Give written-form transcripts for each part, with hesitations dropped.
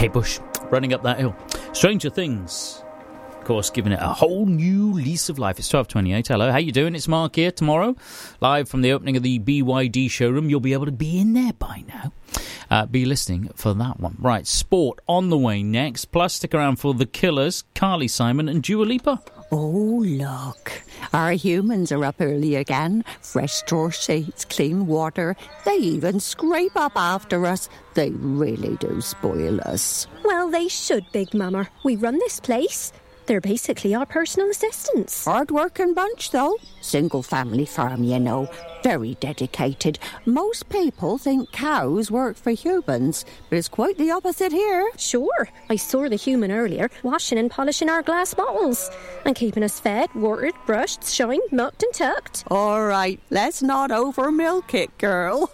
Kate Bush running up that hill. Stranger Things, of course, giving it a whole new lease of life. It's 12:28. Hello, how you doing? It's Mark here. Tomorrow, live from the opening of the BYD showroom. You'll be able to be in there by now. Be listening for that one. Right, sport on the way next. Plus, stick around for The Killers, Carly Simon and Dua Lipa. Oh, look. Our humans are up early again. Fresh straw sheets, clean water. They even scrape up after us. They really do spoil us. Well, they should, Big Mama. We run this place. They're basically our personal assistants. Hard-working bunch, though. Single-family farm, you know. Very dedicated. Most people think cows work for humans, but it's quite the opposite here. Sure. I saw the human earlier, washing and polishing our glass bottles and keeping us fed, watered, brushed, shined, milked and tucked. All right, let's not over-milk it, girl.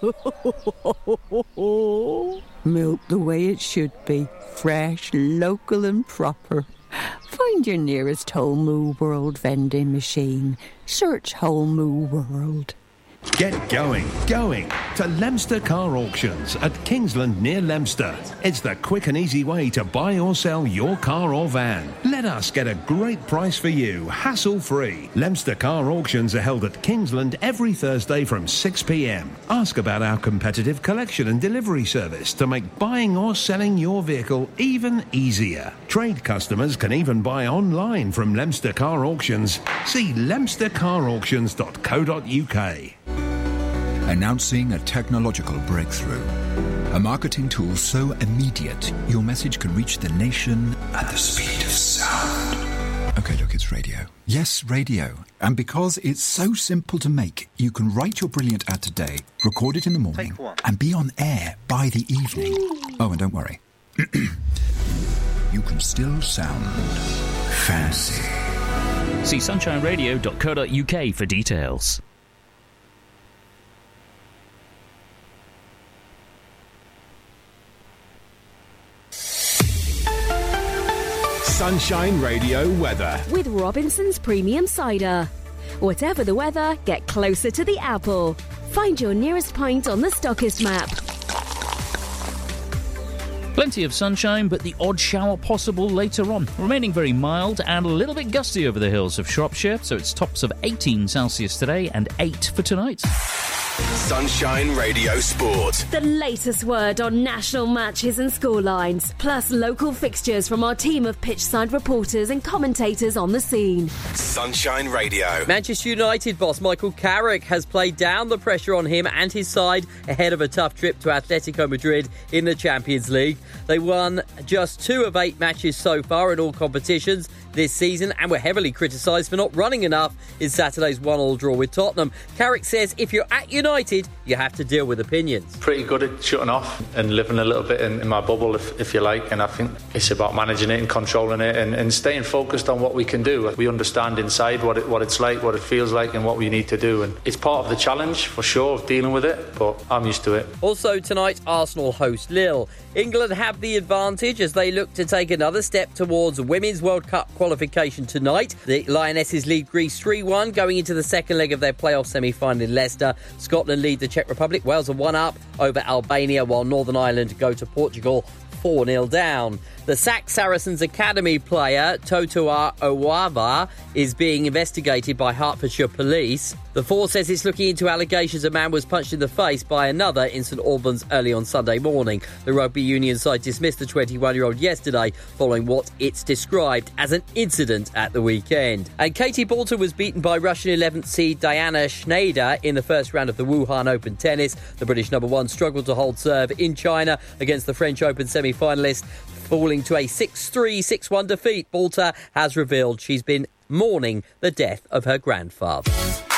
Milk the way it should be. Fresh, local and proper. Find your nearest Whole Moo World vending machine. Search Whole Moo World. Get going to Leicester Car Auctions at Kingsland near Leicester. It's the quick and easy way to buy or sell your car or van. Let us get a great price for you, hassle-free. Leicester Car Auctions are held at Kingsland every Thursday from 6 p.m. Ask about our competitive collection and delivery service to make buying or selling your vehicle even easier. Trade customers can even buy online from Leicester Car Auctions. See leicestercarauctions.co.uk. Announcing a technological breakthrough. A marketing tool so immediate, your message can reach the nation at the speed of sound. Okay, look, it's radio. Yes, radio. And because it's so simple to make, you can write your brilliant ad today, record it in the morning, and be on air by the evening. Oh, and don't worry. You can still sound fancy. See sunshineradio.co.uk for details. Sunshine Radio weather. With Robinson's Premium Cider. Whatever the weather, get closer to the apple. Find your nearest pint on the Stockist map. Plenty of sunshine, but the odd shower possible later on. Remaining very mild and a little bit gusty over the hills of Shropshire, so it's tops of 18 Celsius today and 8 for tonight. Sunshine Radio Sport. The latest word on national matches and scorelines, plus local fixtures from our team of pitchside reporters and commentators on the scene. Sunshine Radio. Manchester United boss Michael Carrick has played down the pressure on him and his side ahead of a tough trip to Atletico Madrid in the Champions League. They won just 2 of 8 matches so far in all competitions this season and were heavily criticised for not running enough in Saturday's 1-1 draw with Tottenham. Carrick says if you're at United, you have to deal with opinions. Pretty good at shutting off and living a little bit in my bubble, if you like, and I think it's about managing it and controlling it and staying focused on what we can do. We understand inside what it's like, what it feels like and what we need to do, and it's part of the challenge for sure of dealing with it, but I'm used to it. Also tonight, Arsenal host Lille. England have the advantage as they look to take another step towards Women's World Cup qualification tonight. The Lionesses lead Greece 3-1 going into the second leg of their playoff semi-final in Leicester. Scotland lead the Czech Republic. Wales are 1-up over Albania, while Northern Ireland go to Portugal 4-0 down. The sacked Saracens Academy player Totoa Owava is being investigated by Hertfordshire Police. The Force says it's looking into allegations a man was punched in the face by another in St Albans early on Sunday morning. The rugby union side dismissed the 21-year-old yesterday following what it's described as an incident at the weekend. And Katie Boulton was beaten by Russian 11th seed Diana Schneider in the first round of the Wuhan Open tennis. The British number 1 struggled to hold serve in China against the French Open semi-finalist, falling to a 6-3, 6-1 defeat. Boulton has revealed she's been mourning the death of her grandfather.